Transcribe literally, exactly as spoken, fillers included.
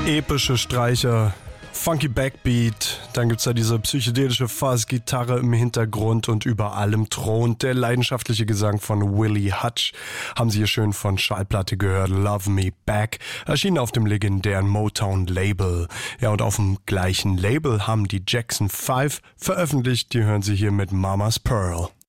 Epische Streicher, funky Backbeat, dann gibt's da diese psychedelische Fuzz-Gitarre im Hintergrund und über allem thront der leidenschaftliche Gesang von Willie Hutch. Haben Sie hier schön von Schallplatte gehört, Love Me Back, erschienen auf dem legendären Motown-Label. Ja, und auf dem gleichen Label haben die Jackson Five veröffentlicht, die hören Sie hier mit Mama's Pearl.